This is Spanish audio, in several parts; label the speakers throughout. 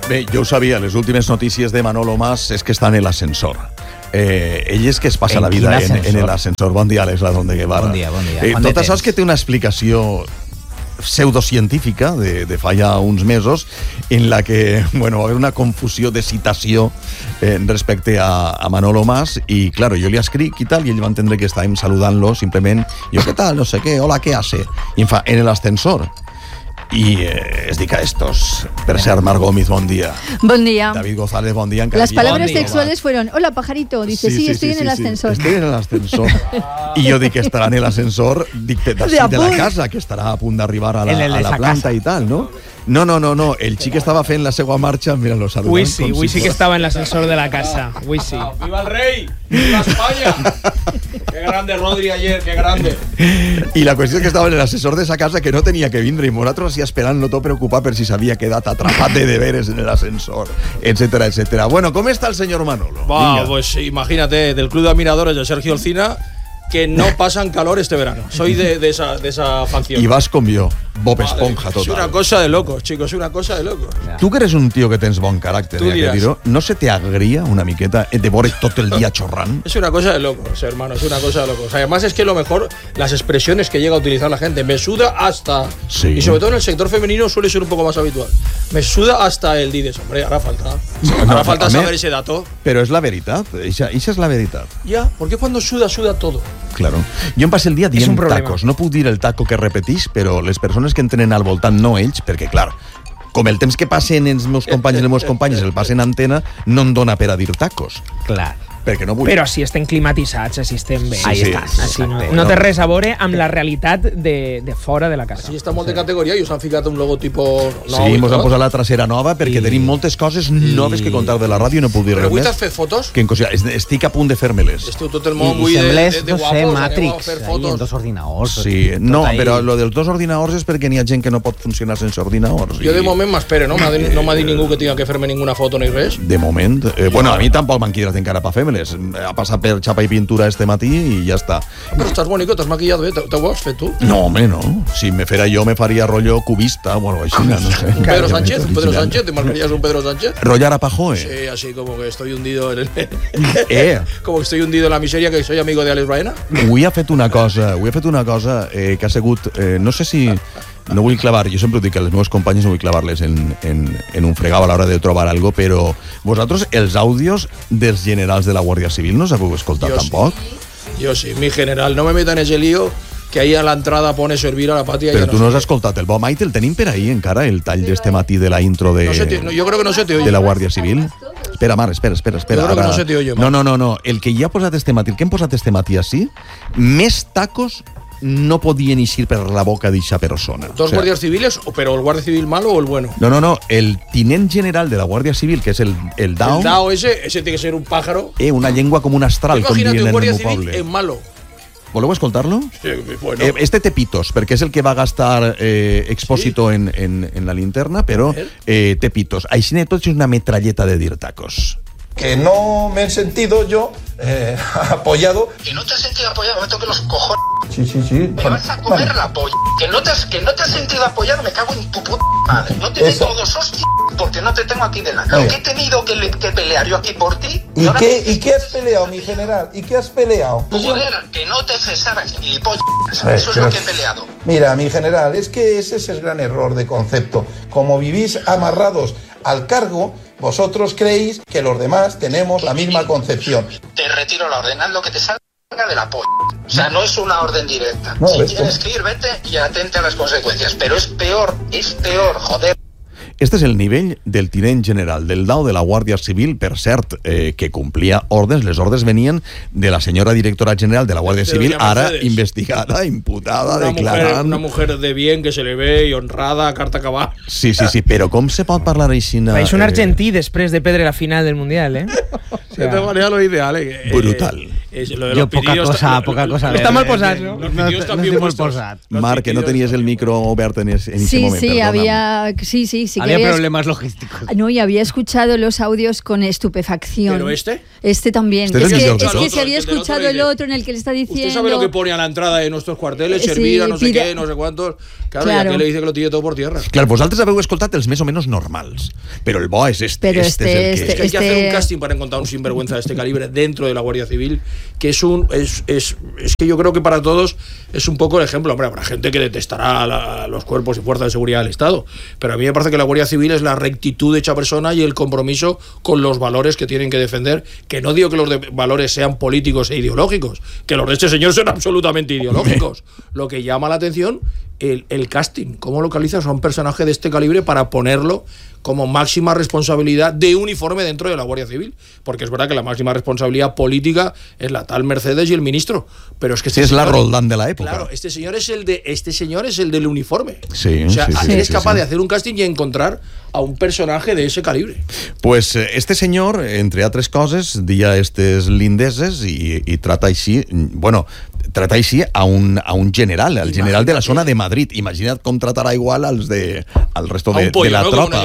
Speaker 1: Bé, jo ho sabia, les últimes notícies de Manolo Mas és que està en l'ascensor. Ell és que es passa la vida en l'ascensor. Bon dia, Àlex Ladón de Guevara.
Speaker 2: Bon dia.
Speaker 1: Tot això és que té una explicació pseudocientífica de fa ja uns mesos en la que, bueno, va haver una confusió de citació respecte a Manolo Mas i, claro, jo li escric i tal, i ell va entendre que estàvem saludant-lo simplement, jo, què tal, no sé què, hola, què hace? I em fa, en l'ascensor. Y es dica estos. Per ser, Mar Gómez, bon dia.
Speaker 3: Bon dia.
Speaker 1: David González, bon dia.
Speaker 3: Las palabras sexuales fueron, hola, pajarito. Dice, sí, estoy en el ascensor.
Speaker 1: Estoy en el ascensor. I jo dic que estarà en l'ascensor, dic de la casa, que estarà a punt d'arribar a la planta i tal, no? No, el xic estava fent la seva marxa, mira, lo saludant.
Speaker 4: Avui sí que estava en l'ascensor de la casa. Avui sí.
Speaker 5: ¡Viva el rey! ¡Viva España! ¡Qué grande Rodri ayer, qué grande!
Speaker 1: I la qüestió és que estava en l'ascensor de sa casa, que no tenia que vindre, i nosaltres així esperant-lo tot preocupat per si s'havia quedat atrapat de deberes en l'ascensor, etcétera, etcétera. Bueno, ¿cómo está el señor Manolo?
Speaker 5: Pues imagínate, del club de admiradores de Sergio Olcina, que no pasan calor este verano. Soy de esa facción.
Speaker 1: Y vas con yo, Bob Esponja total.
Speaker 5: Es una cosa de locos, chicos, es una cosa de locos.
Speaker 1: Tu que eres un tío que tens bon caràcter, ¿no se te agria una miqueta de veure tot el día chorrant?
Speaker 5: Es una cosa de locos, hermano, es una cosa de locos. Además es que lo mejor, las expresiones que llega a utilizar la gente, me suda hasta...
Speaker 1: Sí.
Speaker 5: Y sobre todo en el sector femenino suele ser un poco más habitual. Me suda hasta el dides, hombre, hará falta saber ese dato.
Speaker 1: Pero es la veritat, esa es la veritat.
Speaker 5: Ya, porque cuando suda todo.
Speaker 1: Claro. Jo em passo el dia dient tacos. No puc dir el taco que repetís, però les persones que entren al voltant, no ells, perquè, clar, com el temps que passen els meus companys i les meves companyes el passen a antena, no em dona per a dir tacos.
Speaker 4: Clar.
Speaker 1: Perquè no vull.
Speaker 4: Però si estem climatitzats, si estem bé.
Speaker 1: Ahí estàs.
Speaker 4: Així no té res a veure amb la realitat de fora de la casa.
Speaker 5: Sí, està molt de categoria i us han ficat un logotipo nou.
Speaker 1: Sí, ens han posat la trasera nova perquè tenim moltes coses noves que contar de la ràdio i no puc dir res més.
Speaker 5: Però avui t'has fet fotos?
Speaker 1: Estic a punt de fer-me-les.
Speaker 5: Esteu tot el món avui de guapos,
Speaker 2: Matrix, ahí en 2 ordinadors.
Speaker 1: Sí, no, però lo dels 2 ordinadors és perquè n'hi ha gent que no pot funcionar sense ordinadors.
Speaker 5: Jo de moment m'espero, no m'ha dit ningú que tinga que fer-me ninguna foto ni res.
Speaker 1: De moment. Bueno, a mi tampoc m'han cridat encara per fer-me-les. Ha passat per xapa i pintura este matí i ja està.
Speaker 5: Però estàs bonico, t'has maquillat bé, t'ho has fet tu?
Speaker 1: No, home, no. Si me fera jo, me faria rollo cubista, bueno, així, no sé.
Speaker 5: Pedro Sánchez, ¿te marcarías un Pedro Sánchez?
Speaker 1: Rollar a Pajoe.
Speaker 5: Sí, así como que estoy hundido en como que estoy hundido en la miseria, que soy amigo de Alex Baena.
Speaker 1: Avui ha fet una cosa que ha sigut, no sé si... No vull clavar, jo sempre ho dic que les meves companyes no vull clavar-les en un fregau a l'hora de trobar algo, però vosaltres els àudios dels generals de la Guàrdia Civil no us heu escoltat tampoc?
Speaker 5: Yo sí, mi general, no me metan en ese lío que ahí a la entrada pone servir a la patria.
Speaker 1: Però tu no has escoltat el Bob Maite, el tenim per ahí encara, el tall d'este matí de la intro de...
Speaker 5: yo creo que no se te oye.
Speaker 1: De la Guàrdia Civil. Espera, Mar, espera.
Speaker 5: Yo creo que no se te oye, Mar.
Speaker 1: No. El que ja ha posat este matí, el que hem posat este matí així, més tacos no podien eixir per la boca d'eixa persona.
Speaker 5: ¿Dos guardias civiles, pero el guardia civil malo o el bueno?
Speaker 1: No. El tinent general de la Guàrdia Civil, que és el DAO...
Speaker 5: El DAO ese tiene que ser un pájaro.
Speaker 1: Una llengua com un astral, com diuen en el meu poble.
Speaker 5: Imagínate un guardia civil malo.
Speaker 1: Voleu escoltar-lo?
Speaker 5: Sí, bueno.
Speaker 1: Este té pitos, perquè és el que va gastar Expósito en la linterna, però té pitos. Així tot és una metralleta de dir tacos.
Speaker 6: Que no me he sentido yo apoyado.
Speaker 7: Que no te has sentido apoyado, me toque los cojones.
Speaker 6: Sí.
Speaker 7: Me vas a comer la polla. Que no te has sentido apoyado, me cago en tu puta madre. No te tengo dos hostias porque no te tengo aquí delante. Lo que he tenido que pelear yo aquí por ti.
Speaker 6: ¿Y qué has peleado, mi general? ¿Y qué has peleado?
Speaker 7: Joder, que no te cesaras, gilipollas. Eso es lo que he peleado.
Speaker 6: Mira, mi general, es que ese es el gran error de concepto. Como vivís amarrados al cargo, vosotros creéis que los demás tenemos la misma concepción.
Speaker 7: Te retiro la orden, haz lo que te salga de la polla. O sea, no es una orden directa.
Speaker 6: No,
Speaker 7: si tienes que ir, vete y atente a las consecuencias. Pero es peor, joder.
Speaker 1: Este és el nivell del tinent general del DAO de la Guàrdia Civil, per cert, que complia ordres. Les ordres venien de la senyora directora general de la Guàrdia Civil, ara investigada, imputada, declarant...
Speaker 5: Una mujer de bien, que se le ve, y honrada, carta cabal.
Speaker 1: Sí, però com se pot parlar així?
Speaker 4: És un argentí després de perdre la final del Mundial,
Speaker 5: De manera lo ideal.
Speaker 1: Brutal.
Speaker 2: Jo poca cosa.
Speaker 4: Està mal posat, no?
Speaker 5: Los vídeos están bien puestos.
Speaker 1: Marc, que no tenies el micro obert en ese moment.
Speaker 3: Sí,
Speaker 1: perdona.
Speaker 2: Había problemas logísticos.
Speaker 3: No, y había escuchado los audios con estupefacción.
Speaker 5: ¿Pero este?
Speaker 3: Este también.
Speaker 1: Este es el del
Speaker 3: que
Speaker 1: otro.
Speaker 3: se había escuchado el otro en el que le está diciendo...
Speaker 5: ¿Usted sabe lo que pone a la entrada de nuestros cuarteles? Servir, no sé qué, no sé cuántos. Claro, y aquel le dice que lo tire todo por tierra.
Speaker 1: Claro, vosaltres habeu escoltat els més o menys normals, però el bo és este.
Speaker 3: Pero
Speaker 1: este es el que...
Speaker 5: Es que hay que hacer un casting para encontrar un sinvergüenza de este calibre dentro de la Guardia Civil, que es que yo creo que para todos es un poco el ejemplo. Hombre, habrá gente que detestará a los cuerpos y fuerzas de seguridad del Estado, pero a mí me parece que la Guardia Civil es la rectitud hecha persona y el compromiso con los valores que tienen que defender, que no digo que los valores sean políticos e ideológicos, que los de este señor son absolutamente ideológicos. Lo que llama la atención, el casting, cómo localizas a un personaje de este calibre para ponerlo como máxima responsabilidad de uniforme dentro de la Guardia Civil, porque es verdad que la máxima responsabilidad política es la tal Mercedes y el ministro, pero es que
Speaker 1: es la Roldán de la época.
Speaker 5: Claro, este señor es el del uniforme.
Speaker 1: Sí,
Speaker 5: o sea,
Speaker 1: sí,
Speaker 5: es capaz de hacer un casting y encontrar a un personaje de ese calibre.
Speaker 1: Pues este señor, entre altres coses, dia estes lindeses i trata així, bueno, trata així a un general, al general de la zona de Madrid. Imagina't com tratarà igual al resto de la tropa.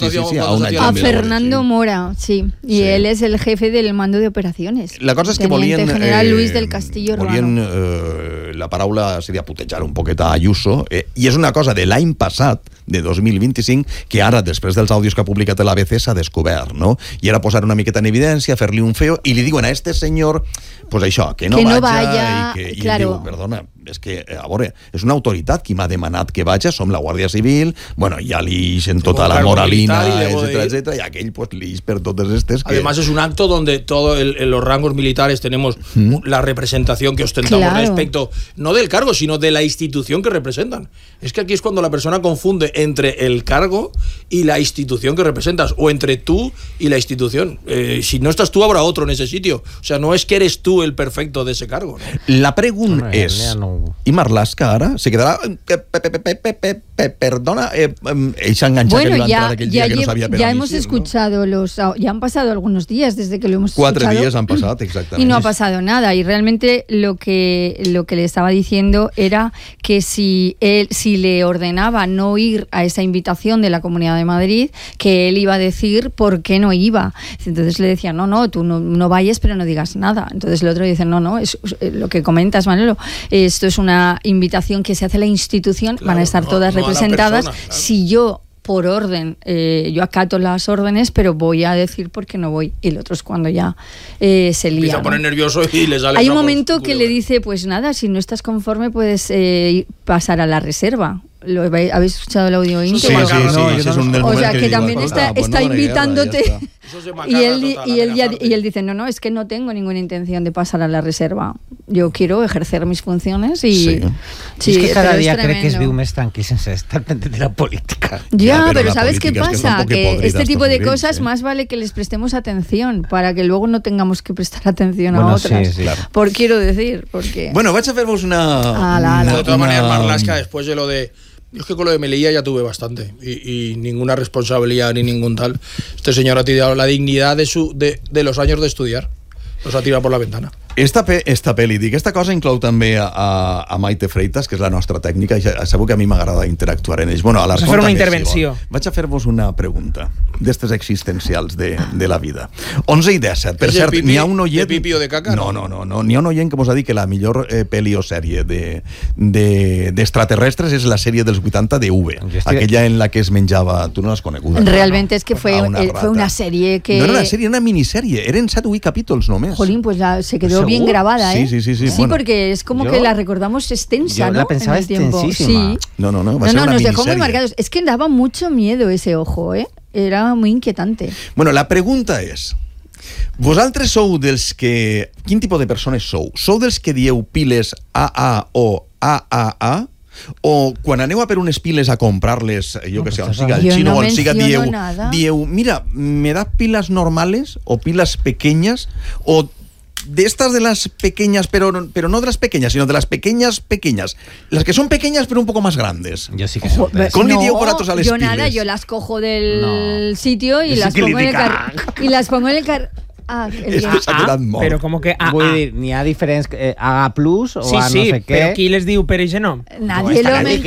Speaker 3: A Fernando Mora, sí. Y él es el jefe del mando de operaciones.
Speaker 1: La cosa és que volien...
Speaker 3: general Luis del Castillo Urbano.
Speaker 1: La paraula seria putejar un poquet a Ayuso, i és una cosa de l'any passat, de 2025, que ara, després dels àudios que ha publicat l'ABC, s'ha descobert, no? I era posar una miqueta en evidència, fer-li un feo, i li diuen a este senyor, pues això, que no vaya, i
Speaker 3: claro.
Speaker 1: diu, perdona, és que, a veure, és una autoritat qui m'ha demanat que vaja, som la Guàrdia Civil, bueno, ja li ixen tota la moralina, etcétera, y aquell pues li ix per totes estes.
Speaker 5: Además es un acto donde todos los rangos militares tenemos la representación que ostentamos respecto, no del cargo, sino de la institución que representan. Es que aquí es cuando la persona confunde entre el cargo y la institución que representas, o entre tú y la institución. Si no estás tú, habrá otro en ese sitio. O sea, no es que eres tú el perfecto de ese cargo, ¿no?
Speaker 1: La pregunta és... I Marlaska ara se quedarà... Perdona, esa engancha que le iba a entrar aquel día que no sabía pegar.
Speaker 3: Ya hemos escuchado ya han pasado algunos días desde que lo hemos escuchado.
Speaker 1: 4 días han pasado, exactamente.
Speaker 3: Y no ha pasado nada. Y realmente lo que le estaba diciendo era que si le ordenaba no ir a esa invitación de la Comunidad de Madrid, que él iba a decir por qué no iba. Entonces le decía, no, tú no vayas, pero no digas nada. Entonces el otro dice, no, es lo que comentas, Manolo, esto es una invitación que se hace a la institución, van a estar todas representadas. Si yo por orden, yo acato las órdenes, pero voy a decir por qué no voy. Y el otro es cuando ya se lía.
Speaker 5: Empieza a poner nervioso y le sale.
Speaker 3: Hay un momento que le dice, pues nada, si no estás conforme puedes pasar a la reserva. ¿Habéis escuchado el audio íntimo?
Speaker 1: Sí, es un del
Speaker 3: o sea,
Speaker 1: que
Speaker 3: digo, también está invitándote. Y él dice, no, es que no tengo ninguna intención de pasar a la reserva. Yo quiero ejercer mis funciones y...
Speaker 2: Sí, es que cada día cree que es viu més tranqui sense estar pendiente de la política.
Speaker 3: Ya, pero ¿sabes qué pasa? Que este tipo de cosas más vale que les prestemos atención para que luego no tengamos que prestar atención a otras.
Speaker 2: Sí, claro.
Speaker 3: Quiero decir, porque...
Speaker 1: Bueno, vaig a fer-vos una...
Speaker 5: De todas maneras, Marlaska, después de lo de... Yo es que con lo de Melilla ya tuve bastante y ninguna responsabilidad ni ningún tal. Este señor ha tirado la dignidad de los años de estudiar. Los ha tirado por la ventana.
Speaker 1: Esta pel·li, dic, aquesta cosa inclou també a Maite Freitas, que és la nostra tècnica, i sabeu que a mi m'agrada interactuar en ells. Bueno, a l'Arcón també,
Speaker 4: intervenció.
Speaker 1: Si vaig a fer-vos una pregunta d'estes existencials de la vida. 11 i 17. Per cert, n'hi ha un oient...
Speaker 5: De pipi o de caca?
Speaker 1: No. N'hi ha un oient que mos ha dit que la millor pel·li o sèrie d'extraterrestres és la sèrie dels 80 de V, aquella en la que es menjava... Tu no l'has coneguda.
Speaker 3: Realmente es que fue una serie que...
Speaker 1: No era una sèrie, era una minisèrie. Eren 7 o 8 capítols només.
Speaker 3: Jolín, pues se quedó bien grabada, ¿eh?
Speaker 1: Sí.
Speaker 3: Sí, bueno, porque es como que la recordamos extensa,
Speaker 2: yo
Speaker 3: ¿no?
Speaker 2: la pensaba extensísima.
Speaker 3: Sí.
Speaker 1: No, va a ser una
Speaker 3: nos dejó muy
Speaker 1: miniserie.
Speaker 3: marcados. Es que daba mucho miedo ese ojo, ¿eh? Era muy inquietante.
Speaker 1: Bueno, la pregunta és, vosaltres sou dels que... Quin tipus de persones sou? Sou dels que dieu piles AA o AAA? O quan aneu a per unes piles a comprar-les, jo que sé, on siga el xino o on siga, dieu, mira, me da pilas normales o pilas pequeñas o de estas de las pequeñas, pero no de las pequeñas, sino de las pequeñas, las que son pequeñas pero un poco más grandes.
Speaker 2: Yo sí que soy.
Speaker 1: ¿Con li dieu vosaltres a les piles?
Speaker 3: Yo nada, yo las cojo del sitio y las pongo en el carro. AA.
Speaker 1: És que s'ha quedat mort.
Speaker 4: Però com que AA?
Speaker 2: Vull dir, n'hi ha diferents AA+, o
Speaker 4: Sí,
Speaker 2: A no sé què.
Speaker 4: però qui les diu per això no?
Speaker 3: Nadie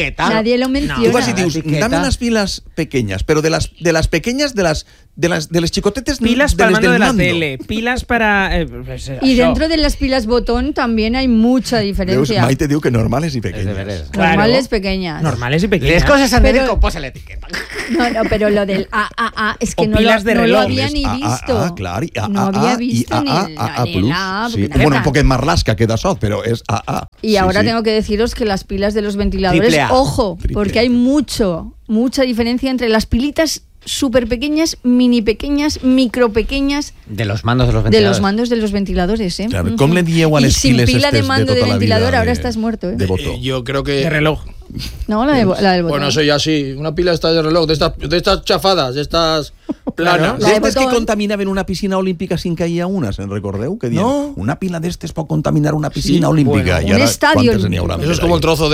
Speaker 3: lo menciona.
Speaker 1: Tú vas y dius, dame unas pilas pequeñas, pero de las pequeñas, de las chicotetes,
Speaker 4: Pilas
Speaker 1: de
Speaker 4: para
Speaker 1: las
Speaker 4: mando
Speaker 1: del
Speaker 4: de la
Speaker 1: mando.
Speaker 4: tele, pilas para...
Speaker 3: Y dentro de las pilas botón también hay mucha
Speaker 1: Veus,
Speaker 3: diferencia.
Speaker 1: Maite diu que normales y pequeñas.
Speaker 3: Normales pequeñas.
Speaker 4: Normales y pequeñas.
Speaker 2: Les coses han de dir
Speaker 3: Pero-
Speaker 2: com posa l'etiqueta.
Speaker 3: No, pero lo del AAA es que
Speaker 4: O
Speaker 3: no
Speaker 4: pilas de
Speaker 3: no lo
Speaker 4: reloj.
Speaker 3: había ni visto.
Speaker 1: Clar, i
Speaker 3: No había visto ni
Speaker 1: AA+.
Speaker 3: la A,
Speaker 1: Sí.
Speaker 3: porque
Speaker 1: Bueno, un
Speaker 3: neta.
Speaker 1: poquet marlasca queda sot, però és AA.
Speaker 3: Y ahora tengo que deciros que las pilas de los ventiladores,
Speaker 2: Triple A.
Speaker 3: ojo,
Speaker 1: Triple
Speaker 3: porque
Speaker 1: A.
Speaker 3: hay mucha diferencia entre las pilitas súper pequeñas, mini pequeñas, micro pequeñas
Speaker 2: De los mandos de los
Speaker 3: de
Speaker 2: ventiladores.
Speaker 3: los mandos de los ventiladores, ¿eh?
Speaker 1: Claro, com le dieu a
Speaker 3: Y
Speaker 1: les
Speaker 3: sin
Speaker 1: piles
Speaker 3: pila de
Speaker 1: estes
Speaker 3: mando
Speaker 1: de
Speaker 3: de
Speaker 1: tota la
Speaker 3: ventilador,
Speaker 1: vida
Speaker 3: ahora
Speaker 1: de-
Speaker 3: estás muerto, ¿eh?
Speaker 1: de botó?
Speaker 5: Yo creo que...
Speaker 4: De reloj.
Speaker 3: No, la del botón.
Speaker 5: Bueno, eso ya sí. Una pila esta de reloj, de estas chafadas, de estas planas.
Speaker 3: La de
Speaker 1: D'estes que
Speaker 3: botón.
Speaker 1: contaminaven una piscina olímpica sin caia una, se'n recordeu? Que diuen,
Speaker 5: No.
Speaker 1: una pila d'estes pot contaminar una piscina
Speaker 5: Sí,
Speaker 1: olímpica.
Speaker 3: bueno.
Speaker 1: I ara,
Speaker 3: Un estadio
Speaker 1: quantes n'hi haurà?
Speaker 5: Eso es como el trozo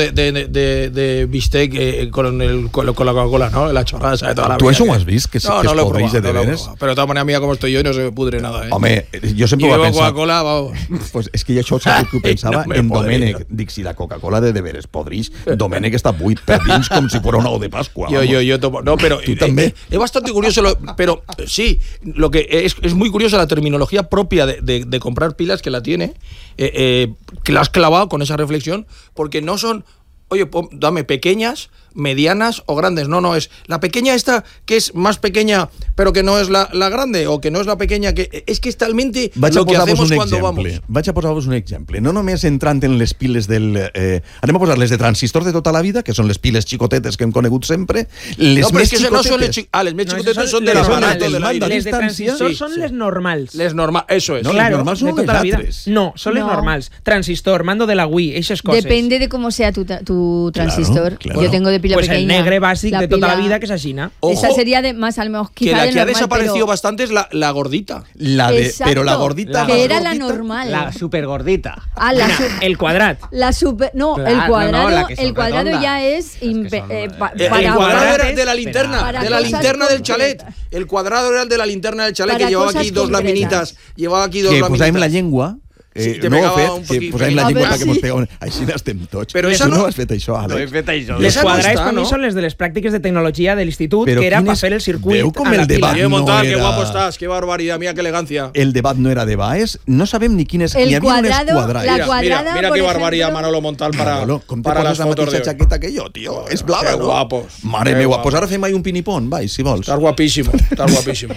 Speaker 5: de bistec con la Coca-Cola, ¿no? La chorrada esa de toda la
Speaker 1: ¿Tú
Speaker 5: vida.
Speaker 1: eso ho has vist? Que
Speaker 5: no,
Speaker 1: que
Speaker 5: no
Speaker 1: es
Speaker 5: lo he
Speaker 1: podreix
Speaker 5: probado,
Speaker 1: de
Speaker 5: no lo he
Speaker 1: veres?
Speaker 5: probado. Pero de todas maneras, mira cómo estoy yo y no se me pudre nada, ¿eh?
Speaker 1: Home, jo
Speaker 5: Y
Speaker 1: sempre ho
Speaker 5: bebo
Speaker 1: he pensat.
Speaker 5: Coca-Cola, vamos.
Speaker 1: Pues és que això saps que ho pensava
Speaker 5: no me
Speaker 1: en
Speaker 5: podria.
Speaker 1: Domènec. Dic, si la Coca-Cola de veres podrix, Domènec està buit per dins com si fos un ou de Pasqua.
Speaker 5: Yo tomo. No, pero
Speaker 1: Tú también.
Speaker 5: es bastante curioso, pero sí, lo que es muy curioso la terminología propia de comprar pilas que la tiene, que la has clavado con esa reflexión, porque no son, oye, dame pequeñas, medianas o grandes. No, es la pequeña esta que es más pequeña, pero que no es la grande, o que no es la pequeña, que es que es talmente
Speaker 1: Vaig a
Speaker 5: lo que
Speaker 1: posar-vos
Speaker 5: hacemos
Speaker 1: un
Speaker 5: cuando
Speaker 1: exemple.
Speaker 5: vamos.
Speaker 1: Vaig a posar-vos un exemple. No només entrant en les piles del... anem a posar les de transistor de tota la vida, que són les piles xicotetes que hem conegut sempre. Les
Speaker 5: No, pero
Speaker 1: més
Speaker 5: es que no son les
Speaker 1: xicotetes...
Speaker 5: les més
Speaker 4: No,
Speaker 5: xicotetes
Speaker 4: esos
Speaker 5: son de
Speaker 4: les
Speaker 5: las
Speaker 4: normales,
Speaker 5: baratos de la
Speaker 1: manda
Speaker 5: vida.
Speaker 4: Les de
Speaker 1: distància.
Speaker 4: transistor
Speaker 5: Sí,
Speaker 4: son
Speaker 5: sí.
Speaker 4: les normals.
Speaker 5: Les normales, eso es.
Speaker 1: No,
Speaker 4: Claro,
Speaker 1: les normals
Speaker 4: de
Speaker 1: són
Speaker 4: tota
Speaker 1: les
Speaker 4: la vida.
Speaker 1: altres.
Speaker 4: No, son les
Speaker 3: No.
Speaker 4: normals. Transistor, mando de la Wii, esas cosas.
Speaker 3: Depende de cómo sea tu transistor.
Speaker 1: claro.
Speaker 3: Yo tengo de pila
Speaker 4: Pues
Speaker 3: pequeña.
Speaker 4: el negre básico de toda la
Speaker 3: pila-
Speaker 4: vida que es asina.
Speaker 3: Esa
Speaker 5: Ojo,
Speaker 3: sería de más, a lo mejor,
Speaker 5: que
Speaker 3: quizá
Speaker 5: la
Speaker 3: de
Speaker 5: que ha
Speaker 3: normal,
Speaker 5: desaparecido
Speaker 3: pero-
Speaker 5: bastante es la gordita.
Speaker 3: Exacto,
Speaker 1: Però la gordita...
Speaker 3: que
Speaker 1: más
Speaker 3: era la
Speaker 1: gordita,
Speaker 3: normal.
Speaker 2: La supergordita.
Speaker 3: Ah, la
Speaker 4: Mira,
Speaker 3: su-
Speaker 4: el cuadrat.
Speaker 3: la super, no,
Speaker 2: Claro,
Speaker 3: el
Speaker 2: no,
Speaker 3: cuadrado,
Speaker 2: la que son
Speaker 3: el cuadrado
Speaker 2: redondas.
Speaker 3: ya es
Speaker 2: que son,
Speaker 3: para
Speaker 5: El cuadrado
Speaker 4: cuadrado
Speaker 5: era de la linterna,
Speaker 3: para
Speaker 5: de la
Speaker 3: cosas
Speaker 5: linterna del chalet.
Speaker 3: concretas.
Speaker 5: El cuadrado era el de la linterna del chalet,
Speaker 3: Para
Speaker 5: que llevaba
Speaker 3: cosas
Speaker 5: aquí dos
Speaker 3: concretas.
Speaker 5: laminitas. Llevaba aquí dos
Speaker 1: Que
Speaker 5: laminitas.
Speaker 1: posàvem la llengua...
Speaker 5: Sí, te
Speaker 1: no ho
Speaker 5: pegava
Speaker 1: he
Speaker 5: un
Speaker 1: fet, que
Speaker 5: poquit.
Speaker 1: posàvem la
Speaker 3: A
Speaker 1: llengua
Speaker 3: veure
Speaker 1: perquè mos
Speaker 3: si-
Speaker 1: pegaven... Així n'estem tots.
Speaker 5: Però
Speaker 1: Tu
Speaker 5: esa no
Speaker 1: no
Speaker 5: està-
Speaker 1: has fet això, Àlex.
Speaker 4: Les
Speaker 5: Esa no
Speaker 4: cuadrats
Speaker 5: está,
Speaker 4: para mí
Speaker 5: ¿no?
Speaker 4: son les de les pràctiques de tecnologia de l'institut,
Speaker 1: Però
Speaker 4: que era
Speaker 1: quin
Speaker 4: para
Speaker 1: és-
Speaker 4: fer el circuit
Speaker 1: veu com
Speaker 4: a la
Speaker 1: el
Speaker 4: pila.
Speaker 1: debat
Speaker 5: Oye, Montal,
Speaker 1: no
Speaker 5: qué
Speaker 1: era-
Speaker 5: guapo estás, qué barbaridad, mira qué elegancia.
Speaker 1: El debat no era de Baes, no sabem ni quines...
Speaker 3: El
Speaker 1: N'hi havia unes
Speaker 3: cuadrado,
Speaker 1: quadrats.
Speaker 3: la
Speaker 5: Mira,
Speaker 3: cuadrada,
Speaker 5: mira
Speaker 3: por
Speaker 5: qué barbaridad
Speaker 3: ejemplo-
Speaker 5: Manolo Montal
Speaker 1: Manolo, com te
Speaker 5: para las
Speaker 1: poses la
Speaker 5: fotos de
Speaker 1: mateixa
Speaker 5: hoy.
Speaker 1: jaqueta que jo, tio? És blava,
Speaker 5: Qué
Speaker 1: no?
Speaker 5: guapos.
Speaker 1: Mare
Speaker 5: Qué
Speaker 1: meua,
Speaker 5: guapos.
Speaker 1: pues ara fem ahí un pinipón, vai, si vols.
Speaker 5: Estás guapísimo, estás guapísimo.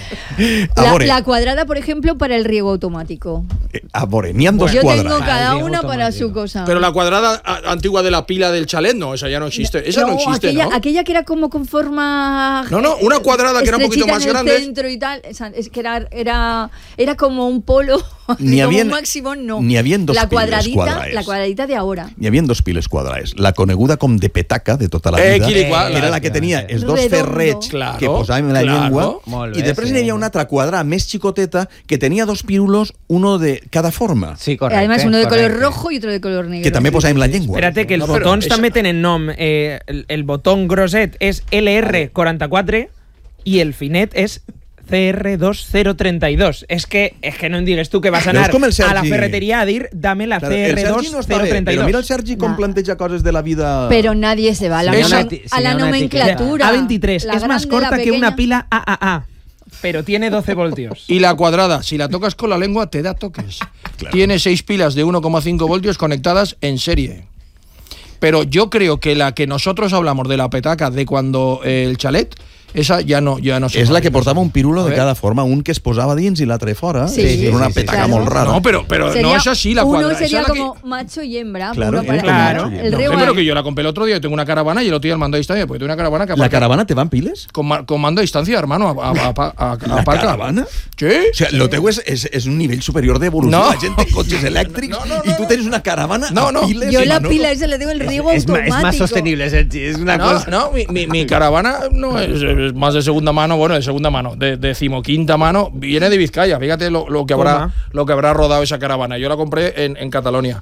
Speaker 1: A
Speaker 3: La,
Speaker 1: veure,
Speaker 3: la cuadrada, por ejemplo, para el riego automático.
Speaker 1: a veure, n'hi ha dos
Speaker 3: Yo
Speaker 1: quadrats.
Speaker 3: tengo cada
Speaker 2: riego
Speaker 3: una para
Speaker 2: automático.
Speaker 3: su cosa.
Speaker 5: Pero la cuadrada antigua de la pila del chalet, no, esa ya no existe. Esa no existe,
Speaker 3: aquella,
Speaker 5: ¿no?
Speaker 3: aquella que era como con forma...
Speaker 5: No, una cuadrada que era un poquito
Speaker 3: estrechita
Speaker 5: más
Speaker 3: en el
Speaker 5: grande.
Speaker 3: centro y tal. Es que era como un polo.
Speaker 1: N'hi
Speaker 3: como
Speaker 1: havien-
Speaker 3: un máximo, no.
Speaker 1: n'hi havien dos
Speaker 3: la
Speaker 1: piles
Speaker 3: cuadradita,
Speaker 1: quadrades.
Speaker 3: la cuadradita de ahora.
Speaker 1: Hi havia dos piles quadrades. La coneguda com de petaca de tota la vida,
Speaker 5: Quiliquà,
Speaker 1: era la que tenia els dos
Speaker 3: Redondo.
Speaker 1: ferrets
Speaker 5: Claro,
Speaker 1: que posàvem en la
Speaker 5: claro.
Speaker 1: llengua,
Speaker 2: Molt
Speaker 1: i
Speaker 2: bé,
Speaker 1: després
Speaker 2: sí.
Speaker 1: n'hi havia una altra quadrada més xicoteta que tenia dos pirulos, uno de cada forma,
Speaker 2: Sí, correcte.
Speaker 3: Además, uno de color
Speaker 2: correcte.
Speaker 3: rojo y otro de color negro.
Speaker 1: que també posàvem la llengua.
Speaker 4: Espérate, que els
Speaker 5: No, però
Speaker 4: botons
Speaker 5: esa-
Speaker 4: també tenen nom. El botón groset és LR44 i el finet és CR2032. És que no em digues tu que vas a
Speaker 1: Veus
Speaker 4: anar
Speaker 1: com el
Speaker 4: a la
Speaker 1: Sergi-
Speaker 4: ferreteria a dir dame la
Speaker 1: Claro, el Sergi no està bé, però
Speaker 4: CR2032.
Speaker 1: mira el Sergi com
Speaker 3: No.
Speaker 1: planteja coses de la vida...
Speaker 3: Pero nadie se va a la,
Speaker 2: Sería una
Speaker 3: nomen-
Speaker 2: eti-
Speaker 3: a la
Speaker 2: sería una
Speaker 3: nomenclatura.
Speaker 4: A23
Speaker 3: La
Speaker 4: es más
Speaker 3: grande, la
Speaker 4: corta que una
Speaker 3: pequeña.
Speaker 4: pila AAA, pero tiene 12 voltios.
Speaker 5: Y la cuadrada, si la tocas con la lengua, te da toques.
Speaker 1: Claro.
Speaker 5: Tiene 6 pilas de 1,5 voltios conectadas en serie. Pero yo creo que la que nosotros hablamos de la petaca de cuando el chalet, esa ya no se
Speaker 1: És la que
Speaker 5: fabrica.
Speaker 1: portava un pirulo
Speaker 5: A
Speaker 1: de
Speaker 5: ver.
Speaker 1: cada forma, un que es posava dins i l'altre fora.
Speaker 3: Sí,
Speaker 1: Era una
Speaker 2: sí,
Speaker 1: petaca
Speaker 3: claro.
Speaker 1: molt rara.
Speaker 5: No, pero
Speaker 3: Sería-
Speaker 5: no es así la
Speaker 3: uno
Speaker 5: cuadrada.
Speaker 3: sería
Speaker 5: esa es la
Speaker 3: como macho y hembra.
Speaker 1: Claro,
Speaker 3: uno para-
Speaker 4: claro.
Speaker 3: El
Speaker 5: No,
Speaker 3: riego
Speaker 5: pero que yo la compré el otro día, yo tengo una caravana y el otro día el mando a distancia, porque tengo una caravana que
Speaker 1: La
Speaker 5: aparca
Speaker 1: caravana te van piles?
Speaker 5: con mando a distancia, hermano,
Speaker 1: La
Speaker 5: aparca.
Speaker 1: caravana?
Speaker 5: Sí.
Speaker 1: O sea, lo teu és un nivell superior d'evolució.
Speaker 5: No.
Speaker 1: La gent té cotxes elèctrics i tu tens una caravana
Speaker 5: No,
Speaker 1: a
Speaker 5: no.
Speaker 1: piles.
Speaker 3: Yo
Speaker 1: i
Speaker 3: la
Speaker 1: no-
Speaker 3: pila esa le digo el riego
Speaker 2: Es
Speaker 3: automático.
Speaker 2: más sostenible, Sergi. Es una
Speaker 5: No,
Speaker 2: cosa...
Speaker 5: no, mi caravana no es más de segunda mano, bueno, de segunda mano, de decimoquinta mano, viene de Vizcaya. Fíjate lo que habrá rodado esa caravana. Yo la compré en Cataluña.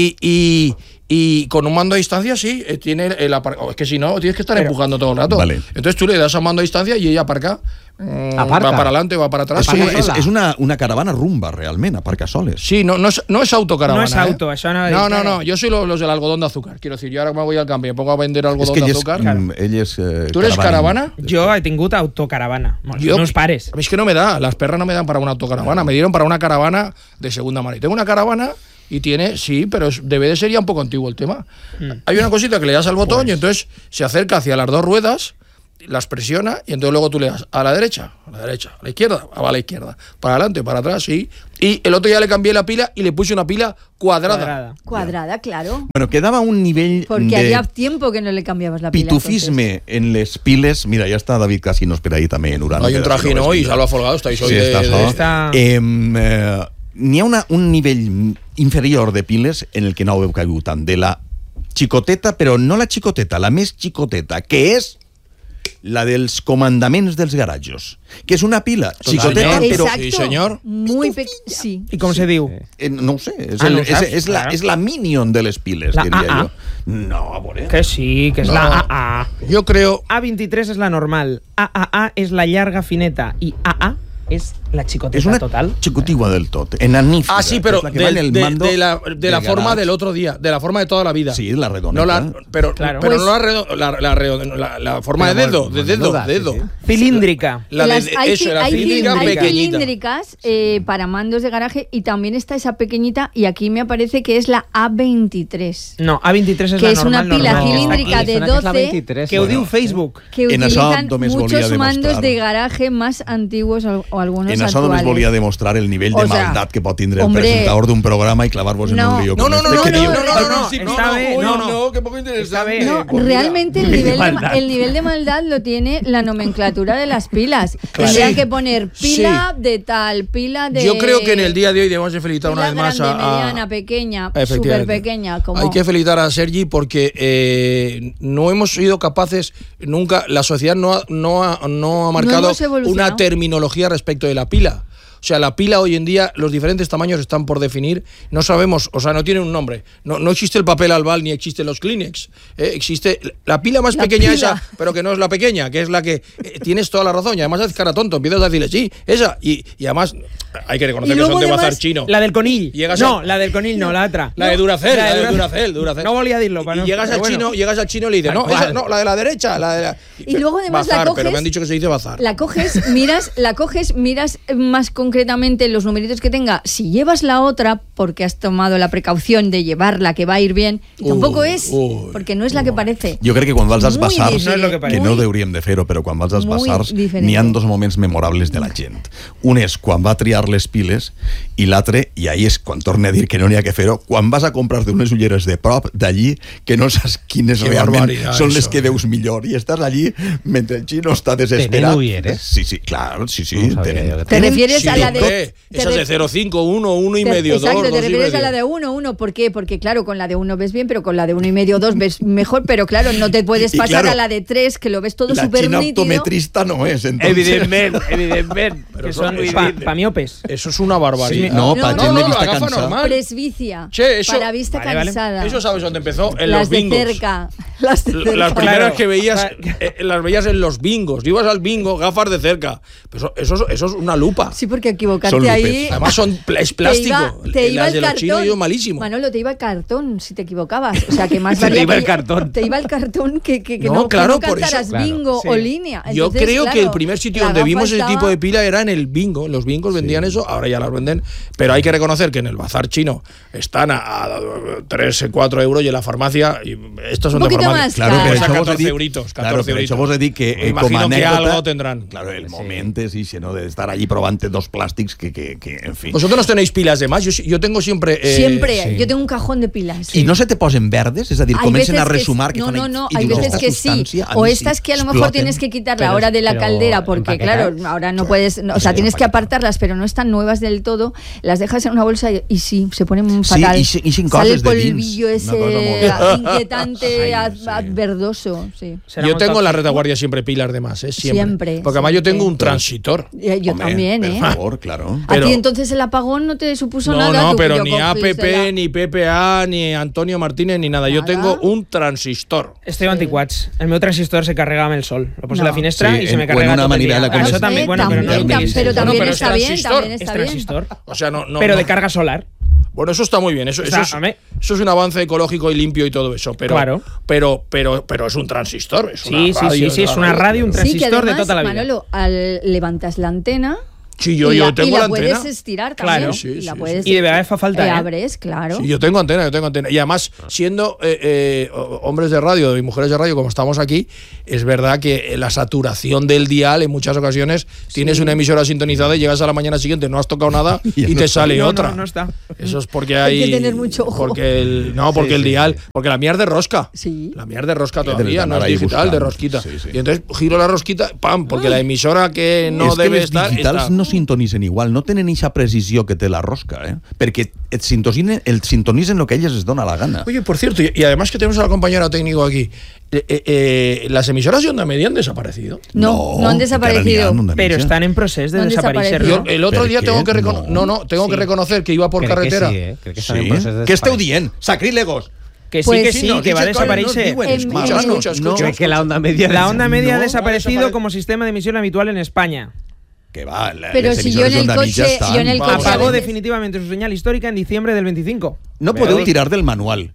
Speaker 5: Y con un mando a distancia, sí, tiene el es que si no, tienes que estar empujando todo el rato.
Speaker 1: Vale.
Speaker 5: Entonces tú le das a mando a distancia y ella aparca. va para adelante, va para atrás.
Speaker 1: És una caravana rumba, realment, aparca soles.
Speaker 5: Sí, no es autocaravana.
Speaker 4: No es auto, això no
Speaker 5: No, no, no, yo soy los del algodón de azúcar. Quiero decir, yo ahora me voy al campo y me pongo a vender algodón de azúcar.
Speaker 1: Ell és
Speaker 5: ¿Tú eres caravana?
Speaker 4: Jo he tingut autocaravana. Meus pares.
Speaker 5: Es que no me da, las perras no me dan para una autocaravana, me dieron para una caravana de segunda mano. Y tengo una caravana y tiene, sí, pero debe de ser ya un poco antiguo el tema. Hay una cosita que le das al botón y entonces se acerca hacia las dos ruedas, las presiona y entonces luego tú le das a la derecha, a la izquierda, va a la izquierda, para adelante, para atrás, sí. Y el otro día le cambié la pila y le puse una pila cuadrada.
Speaker 3: Cuadrada, claro.
Speaker 1: Bueno, quedaba un nivell
Speaker 3: Porque había tiempo que no le cambiabas la pila.
Speaker 1: Pitufisme en les piles. Mira, ja està David Casinos per ahí també en Urano.
Speaker 5: Hay un trajino y Salva Folgado, estáis hoy
Speaker 1: N'hi ha un nivell inferior de piles en el que no heu caigut tant, de la xicoteta, però no la xicoteta, la més xicoteta, que és la dels comandaments dels garatjos, que és una pila xicoteta, però...
Speaker 3: Exacto.
Speaker 5: Sí, señor.
Speaker 3: Muy sí.
Speaker 4: I com se diu?
Speaker 1: No ho sé,
Speaker 4: no
Speaker 1: és la minion de les piles,
Speaker 4: la
Speaker 1: diria
Speaker 4: AA.
Speaker 1: jo. No, a veure.
Speaker 4: Que sí, que és la AA.
Speaker 5: Yo creo...
Speaker 4: A23 és la normal, AAA és la llarga fineta i AA és la xicoteta
Speaker 1: És una
Speaker 4: total.
Speaker 1: xicotigua del tot, enanífica.
Speaker 5: Ah, sí, pero
Speaker 1: és la que va en el mando
Speaker 5: de la forma
Speaker 1: garage.
Speaker 5: del otro día, de la forma de toda la vida.
Speaker 1: Sí, la redonda.
Speaker 5: No pero
Speaker 4: Claro.
Speaker 5: pero
Speaker 3: Pues-
Speaker 5: no la forma de dedo, dedo.
Speaker 2: sí, sí.
Speaker 4: Cilíndrica.
Speaker 5: La
Speaker 3: Las-
Speaker 5: de,
Speaker 3: hay
Speaker 5: eso, la
Speaker 3: hay
Speaker 5: cilíndrica
Speaker 3: hay
Speaker 5: pequeñita.
Speaker 3: cilíndricas para mandos de garaje y también está esa pequeñita y aquí me parece que es la A23.
Speaker 4: No, A23 és
Speaker 3: Que
Speaker 4: la
Speaker 3: és una
Speaker 4: normal.
Speaker 3: pila
Speaker 4: normal.
Speaker 3: cilíndrica de 12
Speaker 4: Que ho diu Facebook.
Speaker 3: que
Speaker 1: En això
Speaker 3: utilizan
Speaker 1: només volia
Speaker 3: muchos
Speaker 1: demostrar.
Speaker 3: mandos de garaje más antiguos o algunos
Speaker 1: En això
Speaker 3: actuales.
Speaker 1: només volia demostrar el nivell de
Speaker 3: O sea,
Speaker 1: maldat que pot tindre el
Speaker 3: hombre,
Speaker 1: presentador d'un programa i clavar-vos en
Speaker 3: no.
Speaker 1: un lío
Speaker 5: No,
Speaker 1: com
Speaker 5: no,
Speaker 1: este
Speaker 5: no,
Speaker 1: que
Speaker 5: no,
Speaker 1: diu...
Speaker 4: Está bien, no,
Speaker 5: que poco interesante.
Speaker 4: Está
Speaker 3: No,
Speaker 5: Pues mira,
Speaker 3: realmente el nivel de maldad lo tiene la nomenclatura de las pilas. Tendrían
Speaker 5: Sí.
Speaker 3: que poner pila de tal, pila de...
Speaker 5: Yo creo que en el día de hoy debemos de felicitar
Speaker 3: pila
Speaker 5: una vez más
Speaker 3: grande,
Speaker 5: a
Speaker 3: mediana, pequeña,
Speaker 5: Efectivamente.
Speaker 3: súper pequeña. Como...
Speaker 5: Hay que felicitar a Sergi porque no hemos sido capaces nunca, la sociedad no ha marcado
Speaker 3: hemos evolucionado.
Speaker 5: una terminología respecto de la pila. O sea, la pila hoy en día, los diferentes tamaños están por definir. No sabemos, o sea, no tiene un nombre. No existe el papel albal ni existen los Kleenex. Existe la pila más
Speaker 3: La
Speaker 5: pequeña
Speaker 3: pila.
Speaker 5: esa, pero que no es la pequeña, que es la que... tienes toda la razón. Y además haces cara tonto. Empiezas a decirle, sí, esa. Y además hay que reconocer
Speaker 3: Y
Speaker 5: que son
Speaker 3: luego
Speaker 5: de bazar
Speaker 3: además,
Speaker 5: chino.
Speaker 4: La del conill.
Speaker 5: Llegas
Speaker 4: no,
Speaker 5: a-
Speaker 4: la del conill no, la otra.
Speaker 5: La de Duracell,
Speaker 4: La
Speaker 5: la
Speaker 4: de
Speaker 5: de Duracell.
Speaker 4: No volia dir-lo,
Speaker 5: Y llegas
Speaker 4: però
Speaker 5: al
Speaker 4: bueno.
Speaker 5: chino y le dices,
Speaker 4: Tal
Speaker 5: no, esa,
Speaker 4: cual.
Speaker 5: no, la de la derecha, la de la...
Speaker 3: Y luego además la
Speaker 5: bazar,
Speaker 3: coges-
Speaker 5: pero me han dicho que se dice bazar.
Speaker 3: La coges, miras más concretamente los numeritos que tenga. Si llevas la otra, porque has tomado la precaución de llevarla, que va a ir bien, y tampoco es, porque no es la que parece.
Speaker 1: Jo crec que quan vas als
Speaker 3: Muy
Speaker 1: basars,
Speaker 3: diferent,
Speaker 4: No és lo que
Speaker 1: que
Speaker 4: pareix.
Speaker 1: no hauríem de fer-ho, però quan vas als
Speaker 3: Muy
Speaker 1: basars
Speaker 3: diferente.
Speaker 1: n'hi ha dos moments memorables de la gent. Un és quan va triar les piles i l'altre, i ahí és quan torna a dir que no n'hi ha que fer-ho, quan vas a comprar-te unes ulleres de prop d'allí que no saps quines
Speaker 5: Que
Speaker 1: realment
Speaker 5: barbaridad,
Speaker 1: són les
Speaker 5: eso,
Speaker 1: que veus millor i estàs allí mentre el xino està desesperat.
Speaker 2: Tenen ulleres?
Speaker 1: Sí, claro, sí.
Speaker 2: No sabia
Speaker 1: tenen.
Speaker 2: jo que
Speaker 3: ¿Te refieres
Speaker 5: Sí,
Speaker 3: a la de...?
Speaker 5: hombre, esas de 0,5, 1, 1 y medio, 2,
Speaker 3: Exacto,
Speaker 5: 2
Speaker 3: te
Speaker 5: y
Speaker 3: refieres a
Speaker 5: medio.
Speaker 3: la de 1. ¿Por qué? Porque claro, con la de 1 ves bien, pero con la de 1,5, 2 ves mejor, pero claro, no te puedes
Speaker 1: Y
Speaker 3: pasar
Speaker 1: claro,
Speaker 3: a la de 3, que lo ves todo
Speaker 1: La
Speaker 3: súper
Speaker 1: xina
Speaker 3: nítido.
Speaker 1: optometrista no és, entonces...
Speaker 4: Evidentment.
Speaker 5: Pero
Speaker 4: que
Speaker 5: eso-
Speaker 4: són
Speaker 5: eso-
Speaker 4: pa miopes.
Speaker 5: Eso es una barbaridad.
Speaker 1: Sí, no, pa gent de
Speaker 5: la
Speaker 1: vista
Speaker 5: gafa
Speaker 1: cansada.
Speaker 5: normal.
Speaker 3: Presbicia.
Speaker 5: Che, eso-
Speaker 3: Para vista
Speaker 4: Vale, vale.
Speaker 3: cansada.
Speaker 5: Eso sabes dónde empezó, en
Speaker 3: las
Speaker 5: los
Speaker 3: de
Speaker 5: bingos.
Speaker 3: cerca. Las de cerca.
Speaker 5: Las primeras que veías,
Speaker 4: Claro.
Speaker 5: las veías en los bingos. Ibas al bingo, gafas de cerca. Pero eso es una lupa.
Speaker 3: Sí, porque equivocarte
Speaker 1: Son lupes.
Speaker 3: ahí...
Speaker 5: Además es plástico.
Speaker 3: Te iba
Speaker 5: Las
Speaker 3: el
Speaker 5: de los chinos
Speaker 3: cartón.
Speaker 5: yo malísimo.
Speaker 3: Manolo, te iba el cartón si te equivocabas. O sea, que más
Speaker 4: Se te
Speaker 3: valía
Speaker 4: iba
Speaker 3: que
Speaker 4: el cartón.
Speaker 3: Te iba el cartón que
Speaker 5: No,
Speaker 3: no,
Speaker 5: claro,
Speaker 3: que no
Speaker 5: por eso,
Speaker 3: cantaras
Speaker 2: claro.
Speaker 3: bingo
Speaker 4: Sí.
Speaker 3: o línea.
Speaker 5: Yo
Speaker 3: Entonces,
Speaker 5: creo que
Speaker 3: claro,
Speaker 5: el primer sitio
Speaker 3: la
Speaker 5: donde
Speaker 3: gafa
Speaker 5: vimos ese
Speaker 3: estaba-
Speaker 5: tipo de pila era en el bingo. En los bingos vendían eso, ahora ya las venden. Pero hay que reconocer que en el bazar chino están a 3, 4 euros y en la farmacia, y estos son
Speaker 3: Un
Speaker 5: de
Speaker 3: poquito
Speaker 5: farmacia.
Speaker 3: más,
Speaker 1: Claro,
Speaker 3: Claro.
Speaker 1: per
Speaker 5: Cuesta
Speaker 1: això vos he
Speaker 5: 14
Speaker 1: dit,
Speaker 5: euritos,
Speaker 1: claro,
Speaker 5: 14
Speaker 1: per això
Speaker 5: euritos.
Speaker 1: vos he dit que
Speaker 5: Me
Speaker 1: com a
Speaker 5: imagino que
Speaker 1: anècdota,
Speaker 5: algo tendrán.
Speaker 1: Claro, el moment és ixe, no? De estar allí probant dos plàstics que en fi.
Speaker 5: Vosotros no tenéis pilas de más. Yo tengo siempre.
Speaker 3: Siempre.
Speaker 5: Sí.
Speaker 3: Yo tengo un cajón de pilas.
Speaker 1: I no se te posen verdes? És a dir,
Speaker 3: Hay
Speaker 1: comencen a
Speaker 3: veces que
Speaker 1: resumar que
Speaker 3: no,
Speaker 1: fan
Speaker 3: no, no,
Speaker 1: i
Speaker 3: hay
Speaker 1: dius,
Speaker 3: veces
Speaker 1: esta
Speaker 3: que sí.
Speaker 1: substància a
Speaker 3: O
Speaker 1: mi
Speaker 3: estas
Speaker 1: sí
Speaker 3: que a lo mejor
Speaker 1: exploten.
Speaker 3: tienes que quitar
Speaker 2: Pero-
Speaker 3: la hora de la
Speaker 2: pero
Speaker 3: caldera, porque
Speaker 2: empaquetar.
Speaker 3: claro, ahora no puedes, o sea, tienes que apartarlas, pero no están nuevas del todo. Las dejas en una bolsa y sí, se ponen
Speaker 1: Sí,
Speaker 3: fatal.
Speaker 1: ixen
Speaker 3: Sale
Speaker 1: coses
Speaker 3: el
Speaker 1: de dins.
Speaker 3: polvillo
Speaker 1: Una
Speaker 3: ese
Speaker 1: cosa molt-
Speaker 3: inquietante,
Speaker 1: Ai, sí.
Speaker 3: verdoso. Sí.
Speaker 4: Serà
Speaker 5: Yo
Speaker 4: molt
Speaker 5: tengo en la
Speaker 4: tòxic.
Speaker 5: retaguardia siempre pilas de más, siempre.
Speaker 3: Siempre,
Speaker 5: Porque además yo
Speaker 3: siempre.
Speaker 5: tengo un transitor.
Speaker 3: Yo
Speaker 1: Home,
Speaker 3: también,
Speaker 1: per
Speaker 3: ¿eh?
Speaker 1: favor. mejor, claro.
Speaker 3: A ti entonces el apagón no te supuso nada.
Speaker 5: No, pero ni APP, ni PPA, ni Antonio Martínez, ni nada. Yo tengo un transistor.
Speaker 4: Estoy antiquats. El meu transistor se carregaba el sol. Lo puse en la finestra y se me cargaba
Speaker 1: una manera de la
Speaker 4: eso también, bueno,
Speaker 3: pero también está bien, también
Speaker 4: es
Speaker 3: está
Speaker 4: transistor.
Speaker 5: O sea, no,
Speaker 4: pero de carga solar.
Speaker 5: Bueno, eso está muy bien. Eso es un avance ecológico y limpio y todo eso. Pero,
Speaker 4: claro.
Speaker 5: pero es un transistor. Es
Speaker 4: sí, es una radio, un transistor
Speaker 3: que además,
Speaker 4: de toda la vida.
Speaker 3: Manolo, levantas la antena.
Speaker 5: Sí, yo tengo la antena.
Speaker 3: Puedes estirar también.
Speaker 4: Claro.
Speaker 3: Sí,
Speaker 4: y de verdad fa falta.
Speaker 3: Abres, claro.
Speaker 5: Sí, yo tengo antena. Y además, siendo hombres de radio y mujeres de radio como estamos aquí, es verdad que la saturación del dial en muchas ocasiones tienes una emisora sintonizada y llegas a la mañana siguiente, no has tocado nada y te sale otra.
Speaker 4: No está.
Speaker 5: Eso es porque hay
Speaker 3: que tener mucho ojo.
Speaker 5: Porque el dial, porque la mía es de rosca.
Speaker 3: Sí.
Speaker 5: La mía es de rosca todavía, no es digital, de rosquita. Sí. Y entonces giro la rosquita, ¡pam! Porque la emisora que no debe estar.
Speaker 1: Els digitals no sintonicen igual, no tenen eixa precisió que té la rosca, perquè et sintonitzen lo que a ellas les dona la gana.
Speaker 5: Oye, por cierto, y además que tenemos a la compañera técnico aquí, ¿las emisoras de onda media han desaparecido?
Speaker 3: No han desaparecido,
Speaker 4: pero están en proceso de desaparecer.
Speaker 5: Yo el otro día tengo que reconocer que iba por carretera.
Speaker 2: Que están en proceso de
Speaker 1: ¿Qué esteu dient? Sacrílegos.
Speaker 4: Que sí, que va a desaparecer.
Speaker 2: Creo que la onda media
Speaker 4: ha desaparecido como sistema de emisión habitual en España.
Speaker 1: Que va,
Speaker 3: pero si yo en el coche
Speaker 4: apagó definitivamente su señal histórica en diciembre del 25.
Speaker 1: No podeu tirar del manual.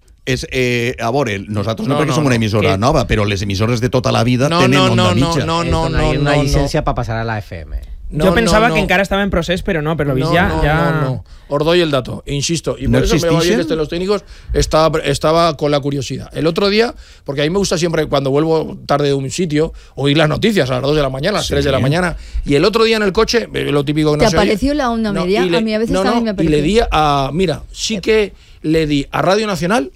Speaker 1: A veure, nosaltres no perquè som una emissora nova, però les emissores de tota la vida tenen onda mitja.
Speaker 2: No hay una licencia para pasar a la FM.
Speaker 4: Yo pensaba que Encara estaba en proceso, pero no, pero ya.
Speaker 5: Os doy el dato, insisto. Y por eso me va bien que los técnicos estaba con la curiosidad. El otro día, porque a mí me gusta siempre cuando vuelvo tarde de un sitio, oír las noticias a las 2 de la mañana, a las 3 de la mañana. Y el otro día en el coche, lo típico que no sé.
Speaker 3: ¿Te apareció la onda media? A mí a veces también me apareció.
Speaker 5: Y le di sí que le di a Radio Nacional.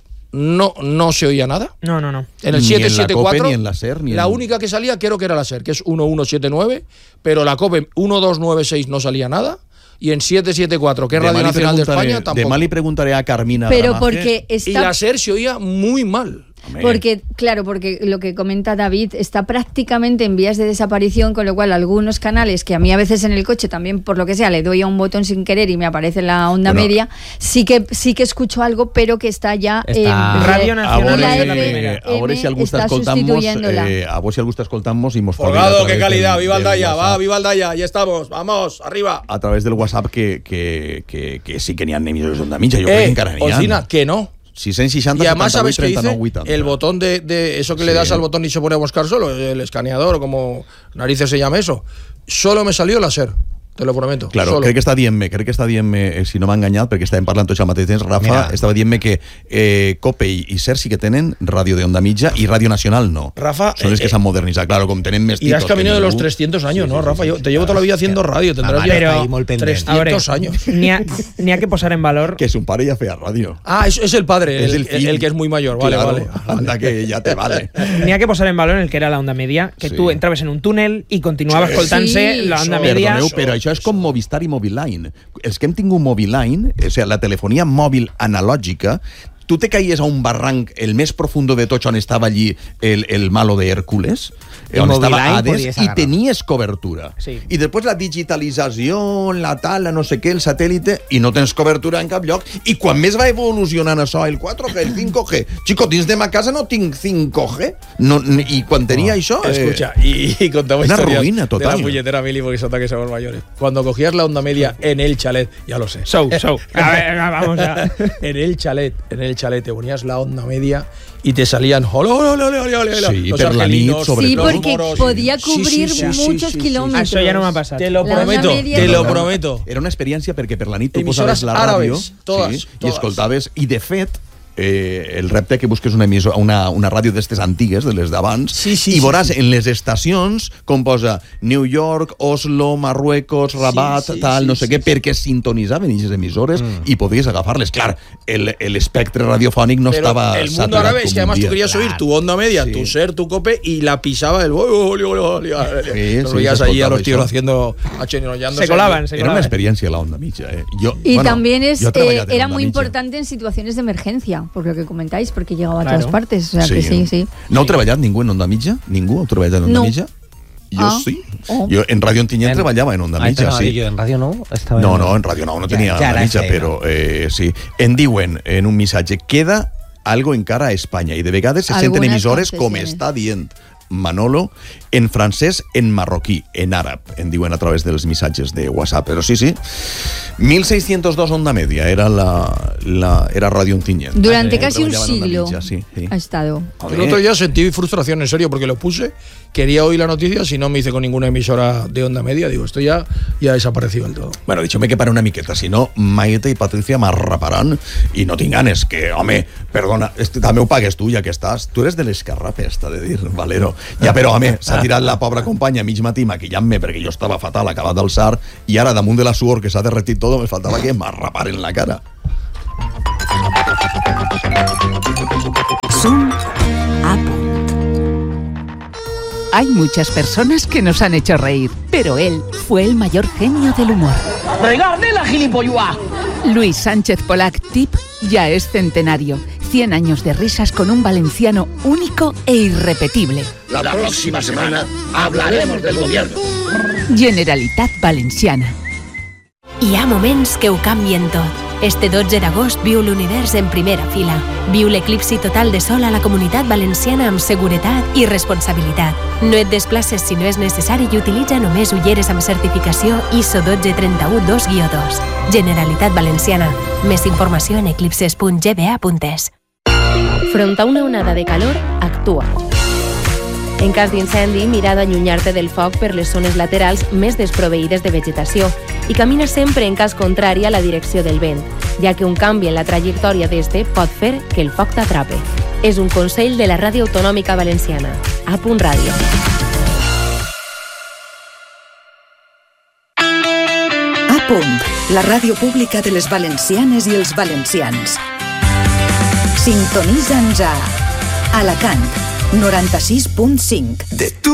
Speaker 5: No se oía nada.
Speaker 4: No.
Speaker 5: En el 774,
Speaker 1: ni en la SER,
Speaker 5: la única que salía creo que era la SER, que es 1179, pero la COPE 1296 no salía nada. Y en 774, que es Radio Nacional de España, tampoco.
Speaker 1: Demà li preguntaré a Carmina
Speaker 3: pero
Speaker 1: Gramaje.
Speaker 3: Porque
Speaker 5: y la SER se oía muy mal.
Speaker 3: Porque lo que comenta David está prácticamente en vías de desaparición, con lo cual algunos canales que a mí a veces en el coche también, por lo que sea, le doy a un botón sin querer y me aparece la onda media, sí que escucho algo, pero que está ya
Speaker 4: Radio
Speaker 3: Nacional.
Speaker 1: Ahora si algú està escoltant-nos i mos
Speaker 5: Folgado, qué calidad, viva Aldaya, viva Aldaya, ya estamos, vamos, arriba.
Speaker 1: A través del WhatsApp que sí que n'hi ha emisores d'onda mitja, jo crec que encara n'hi ha.
Speaker 5: Osina, que no.
Speaker 1: 660,
Speaker 5: y además,
Speaker 1: 78,
Speaker 5: ¿sabes qué
Speaker 1: 39,
Speaker 5: dice?
Speaker 1: 80.
Speaker 5: El botón de eso que le das al botón y se pone a buscar solo, el escaneador o como narices se llama eso, solo me salió la SER. Te lo prometo.
Speaker 1: Claro, crec que està dient-me, si no m'ha enganyat, perquè estàvem parlant tots al mateix temps, Rafa, estava dient-me que COPE i SER sí que tenen ràdio de onda mitja i Ràdio Nacional no.
Speaker 5: Rafa,
Speaker 1: són els que s'han modernitzat, claro, com tenen més
Speaker 5: titos. Y has camino de los 300 años, ¿no, Rafa? Yo te llevo toda la vida haciendo radio, tendrás ya 300 años.
Speaker 4: Ni ha que posar en valor...
Speaker 1: Que su padre ya feia radio.
Speaker 5: Ah, es el padre, el que es muy mayor, vale.
Speaker 1: Anda que ya te vale.
Speaker 4: Ni ha que posar en valor el que era la onda media, que tú entrabas en un túnel y continuabas escoltant-se la onda media...
Speaker 1: Perdoneu, però això és com Movistar i Moviline. Els que hem tingut Moviline, o sigui, la telefonia mòbil analògica, tu te caïes a un barranc el més profundo de tots on estava allí el malo de Hércules, on estava Hades, i tenies cobertura.
Speaker 4: Sí.
Speaker 1: I després la digitalització, la no sé què, el satèl·lite, i no tens cobertura en cap lloc. I quan més va evolucionant això, el 4G, el 5G, chico, dins de ma casa no tinc 5G. I quan tenia això...
Speaker 5: Escucha, y contamos
Speaker 1: una
Speaker 5: historias
Speaker 1: ruïna total.
Speaker 5: De la puñetera Mili, porque son que somos mayores. Cuando cogías la onda media en el chalet, ya lo sé.
Speaker 4: A ver, vamos ya.
Speaker 5: En el chalet te ponías la onda media y te salían
Speaker 1: sí, per la nit, sobretot.
Speaker 3: Sí, porque podía cubrir muchos kilómetros.
Speaker 4: Eso ya no m'ha passat.
Speaker 5: Te lo prometo.
Speaker 1: Era una experiència perquè per la nit tu
Speaker 5: emisoras
Speaker 1: posaves la ràdio
Speaker 5: todas.
Speaker 1: i escoltaves, i de fet el repte que busques una ràdio d'estes antigues, de les d'abans, i veuràs en les estacions com posa New York, Oslo, Marruecos, Rabat, no sé què, perquè sintonizaven aquestes emissores i podies agafarles. Clar, l'espectre radiofònic no estava
Speaker 5: el mundo árabe es que además tú querías oír tu onda media, tu SER, tu COPE, y la pisaba el... Los veías allí a los tíos haciendo...
Speaker 4: Se colaban.
Speaker 1: Era una experiencia la onda mitja.
Speaker 3: Y también era muy importante en situaciones de emergencia, por lo que comentáis, porque llegaba a todas partes. O sea que sí.
Speaker 1: No heu treballat ningú en onda mitja? Ningú heu treballat en onda mitja? Jo sí. Jo en Ràdio Ontinyent treballava en Onda Mitja, sí.
Speaker 2: Jo en Ràdio Nou estava...
Speaker 1: No, en Ràdio Nou no tenia Onda Mitja, però sí. Em diuen en un missatge, queda algo encara a Espanya, i de vegades se senten emissores com està dient Manolo, en francès, en marroquí, en àrab, em diuen a través dels missatges de WhatsApp, però sí, 1602 Onda Media era era Radio Ontinyent.
Speaker 3: Durante casi un siglo ha estado.
Speaker 5: El otro día sentí frustración, en serio, porque lo puse, quería oír la noticia, si no me hice con ninguna emisora de Onda Media, digo, esto ya ha desaparecido del todo.
Speaker 1: Bueno, díchame que para una miqueta, si no, Maite i Patricia m'arraparan i no tinc ganes, que, home, perdona, també ho pagues tu, ja que estàs. Tu eres de l'escarrape, està de dir, Valero. Ja, però, home, s'ha tirat la pobra companya a mig matí maquillant-me perquè jo estava fatal, acabat d'alçar, i ara, damunt de la suor que s'ha derretit tot, me faltava que m'arraparen la cara.
Speaker 8: Zoom a punt. Hay muchas personas que nos han hecho reír, pero él fue el mayor genio del humor.
Speaker 9: ¡Regarde la gilipollas!
Speaker 8: Luis Sánchez Polac Tip ya es centenario. 100 años de risas con un valenciano único e irrepetible.
Speaker 9: La próxima semana hablaremos del gobierno.
Speaker 8: Generalitat Valenciana.
Speaker 10: Hi ha moments que ho canvien tot. Este 12 d'agost viu l'univers en primera fila. Viu l'eclipsi total de sol a la Comunitat Valenciana amb seguretat i responsabilitat. No et desplaces si no és necessari i utilitza només ulleres amb certificació ISO 12312-2. Generalitat Valenciana. Més informació en eclipses.gba.es.
Speaker 11: Front a una onada de calor, actua. En cas d'incendi, mira d'allunyar-te del foc per les zones laterals més desproveïdes de vegetació i camina sempre en cas contrari a la direcció del vent, ja que un canvi en la trajectòria d'este pot fer que el foc t'atrape. És un consell de la Ràdio Autonòmica Valenciana. A Punt Ràdio.
Speaker 8: A Punt, la ràdio pública de les valencianes i els valencians. Sintonitza'ns a Alacant, 96.5.